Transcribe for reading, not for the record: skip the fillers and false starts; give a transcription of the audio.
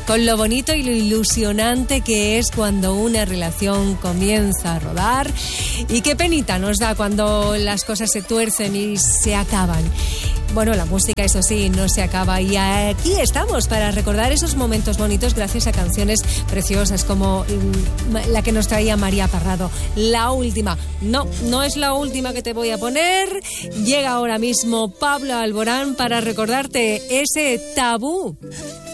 con lo bonito y lo ilusionante que es cuando una relación comienza a rodar, y qué penita nos da cuando las cosas se tuercen y se acaban. Bueno, la música, eso sí, no se acaba, y aquí estamos para recordar esos momentos bonitos gracias a canciones preciosas como la que nos traía María Parrado. La última. No es la última que te voy a poner. Llega ahora mismo Pablo Alborán para recordarte ese tabú